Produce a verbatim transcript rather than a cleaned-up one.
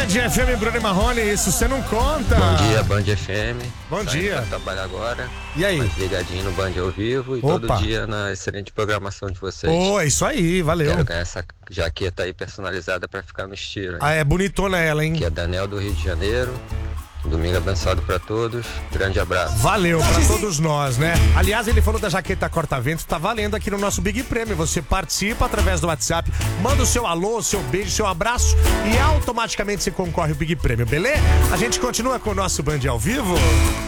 Band F M, Bruno e Marrone, isso você não conta. Bom dia, Band F M. Bom Saindo dia. pra trabalhar agora. E aí? Mas ligadinho no Band ao vivo e Opa. todo dia na excelente programação de vocês. Ô, é isso aí, valeu. Quero ganhar essa jaqueta aí personalizada pra ficar no estilo. Hein? Ah, é bonitona ela, hein? Aqui é Daniel do Rio de Janeiro. Domingo abençoado pra todos. Grande abraço. Valeu pra todos nós, né? Aliás, ele falou da jaqueta corta-vento, tá valendo aqui no nosso Big Prêmio. Você participa através do WhatsApp, manda o seu alô, seu beijo, seu abraço e automaticamente você concorre ao Big Prêmio, beleza? A gente continua com o nosso Band ao vivo.